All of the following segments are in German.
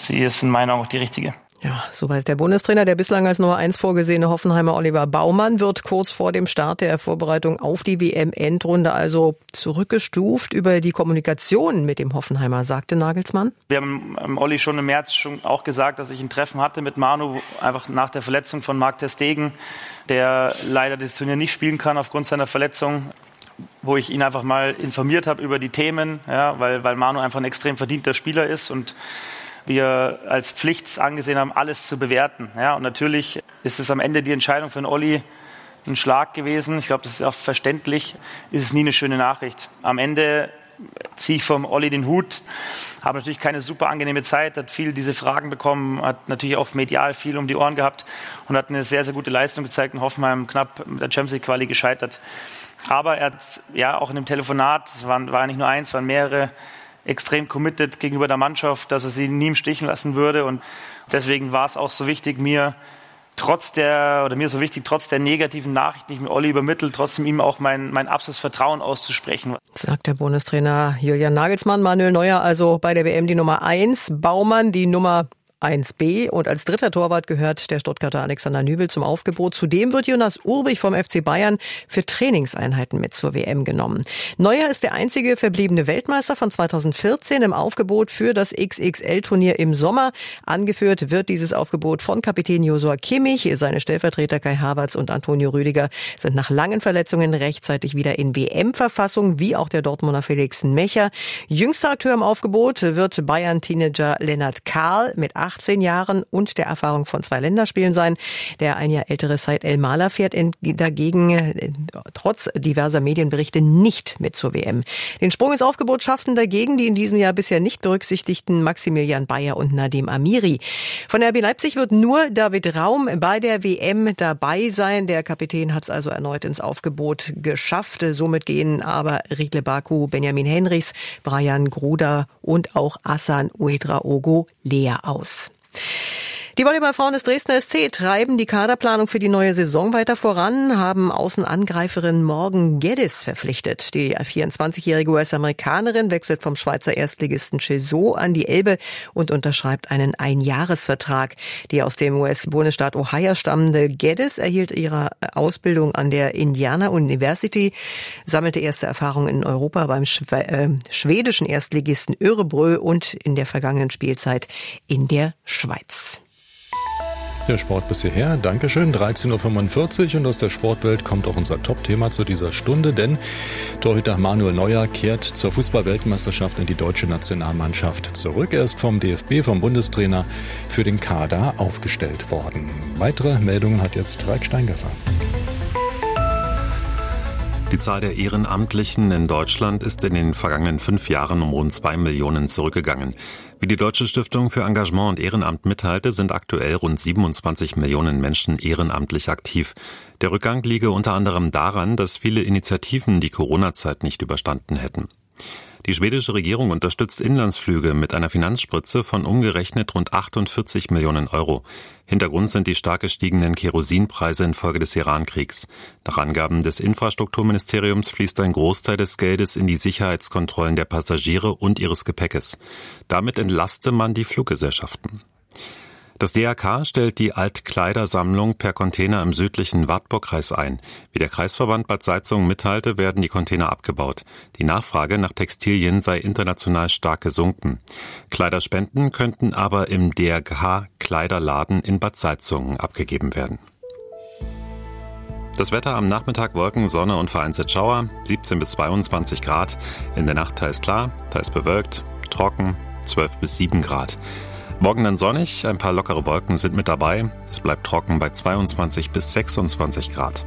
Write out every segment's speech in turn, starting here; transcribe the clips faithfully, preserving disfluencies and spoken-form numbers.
sie ist in meinen Augen auch die richtige. Ja, soweit der Bundestrainer. Der bislang als Nummer eins vorgesehene Hoffenheimer Oliver Baumann wird kurz vor dem Start der Vorbereitung auf die W M-Endrunde also zurückgestuft. Über die Kommunikation mit dem Hoffenheimer sagte Nagelsmann: Wir haben ähm, Olli schon im März schon auch gesagt, dass ich ein Treffen hatte mit Manu, einfach nach der Verletzung von Marc ter Stegen, der leider das Turnier nicht spielen kann aufgrund seiner Verletzung, wo ich ihn einfach mal informiert habe über die Themen, ja, weil, weil Manu einfach ein extrem verdienter Spieler ist und wir als Pflicht angesehen haben, alles zu bewerten. Ja, und natürlich ist es am Ende die Entscheidung für den Olli ein Schlag gewesen. Ich glaube, das ist auch verständlich. Ist es nie eine schöne Nachricht. Am Ende ziehe ich vom Olli den Hut, habe natürlich keine super angenehme Zeit, hat viel diese Fragen bekommen, hat natürlich auch medial viel um die Ohren gehabt und hat eine sehr, sehr gute Leistung gezeigt in Hoffenheim, knapp mit der Champions League Quali gescheitert. Aber er hat ja auch in dem Telefonat, es waren, war nicht nur eins, es waren mehrere, extrem committed gegenüber der Mannschaft, dass er sie nie im Stich lassen würde. Und deswegen war es auch so wichtig, mir trotz der, oder mir so wichtig, trotz der negativen Nachrichten, die ich mit Olli übermittelt, trotzdem ihm auch mein, mein absolutes Vertrauen auszusprechen. Sagt der Bundestrainer Julian Nagelsmann. Manuel Neuer also bei der W M die Nummer eins, Baumann die Nummer eins b und als dritter Torwart gehört der Stuttgarter Alexander Nübel zum Aufgebot. Zudem wird Jonas Urbich vom F C Bayern für Trainingseinheiten mit zur W M genommen. Neuer ist der einzige verbliebene Weltmeister von zweitausendvierzehn im Aufgebot für das X X L-Turnier im Sommer. Angeführt wird dieses Aufgebot von Kapitän Joshua Kimmich. Seine Stellvertreter Kai Havertz und Antonio Rüdiger sind nach langen Verletzungen rechtzeitig wieder in W M-Verfassung, wie auch der Dortmunder Felix Mecher. Jüngster Akteur im Aufgebot wird Bayern-Teenager Lennart Kahl mit achtzehn Jahren und der Erfahrung von zwei Länderspielen sein. Der ein Jahr ältere Said El-Maler fährt dagegen äh, trotz diverser Medienberichte nicht mit zur W M. Den Sprung ins Aufgebot schafften dagegen die in diesem Jahr bisher nicht berücksichtigten Maximilian Bayer und Nadim Amiri. Von R B Leipzig wird nur David Raum bei der W M dabei sein. Der Kapitän hat es also erneut ins Aufgebot geschafft. Somit gehen aber Riedle Baku, Benjamin Henrichs, Brian Gruder und auch Hassan Ouedraogo leer aus. Die Volleyballfrauen des Dresdner S C treiben die Kaderplanung für die neue Saison weiter voran, haben Außenangreiferin Morgan Geddes verpflichtet. Die vierundzwanzigjährige U S-Amerikanerin wechselt vom Schweizer Erstligisten Cheseaux an die Elbe und unterschreibt einen Einjahresvertrag. Die aus dem U S-Bundesstaat Ohio stammende Geddes erhielt ihre Ausbildung an der Indiana University, sammelte erste Erfahrungen in Europa beim Schwe- äh, schwedischen Erstligisten Örebro und in der vergangenen Spielzeit in der Schweiz. Der Sport bis hierher. Dankeschön. dreizehn Uhr fünfundvierzig und aus der Sportwelt kommt auch unser Top-Thema zu dieser Stunde, denn Torhüter Manuel Neuer kehrt zur Fußball-Weltmeisterschaft in die deutsche Nationalmannschaft zurück. Er ist vom D F B, vom Bundestrainer, für den Kader aufgestellt worden. Weitere Meldungen hat jetzt Raik Steingasser. Die Zahl der Ehrenamtlichen in Deutschland ist in den vergangenen fünf Jahren um rund zwei Millionen zurückgegangen. Wie die Deutsche Stiftung für Engagement und Ehrenamt mitteilte, sind aktuell rund siebenundzwanzig Millionen Menschen ehrenamtlich aktiv. Der Rückgang liege unter anderem daran, dass viele Initiativen die Corona-Zeit nicht überstanden hätten. Die schwedische Regierung unterstützt Inlandsflüge mit einer Finanzspritze von umgerechnet rund achtundvierzig Millionen Euro. Hintergrund sind die stark gestiegenen Kerosinpreise infolge des Iran-Kriegs. Nach Angaben des Infrastrukturministeriums fließt ein Großteil des Geldes in die Sicherheitskontrollen der Passagiere und ihres Gepäckes. Damit entlaste man die Fluggesellschaften. Das D R K stellt die Altkleidersammlung per Container im südlichen Wartburgkreis ein. Wie der Kreisverband Bad Salzungen mitteilte, werden die Container abgebaut. Die Nachfrage nach Textilien sei international stark gesunken. Kleiderspenden könnten aber im D R K-Kleiderladen in Bad Salzungen abgegeben werden. Das Wetter am Nachmittag: Wolken, Sonne und vereinzelt Schauer, siebzehn bis zweiundzwanzig Grad. In der Nacht teils klar, teils bewölkt, trocken, zwölf bis sieben Grad. Morgen dann sonnig, ein paar lockere Wolken sind mit dabei. Es bleibt trocken bei zweiundzwanzig bis sechsundzwanzig Grad.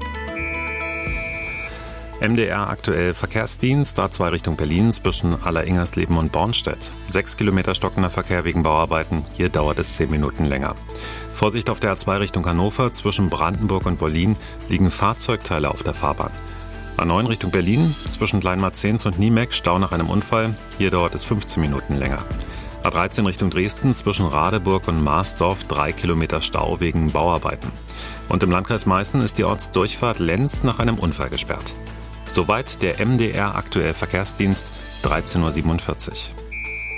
M D R aktuell Verkehrsdienst, A zwei Richtung Berlin zwischen Alleringhersleben und Bornstedt. Sechs Kilometer stockender Verkehr wegen Bauarbeiten, hier dauert es zehn Minuten länger. Vorsicht auf der A zwei Richtung Hannover, zwischen Brandenburg und Wollin liegen Fahrzeugteile auf der Fahrbahn. A neun Richtung Berlin, zwischen Kleinmarzens und Niemek, Stau nach einem Unfall, hier dauert es fünfzehn Minuten länger. A dreizehn Richtung Dresden, zwischen Radeburg und Marsdorf, drei Kilometer Stau wegen Bauarbeiten. Und im Landkreis Meißen ist die Ortsdurchfahrt Lenz nach einem Unfall gesperrt. Soweit der M D R aktuell Verkehrsdienst, dreizehn Uhr siebenundvierzig.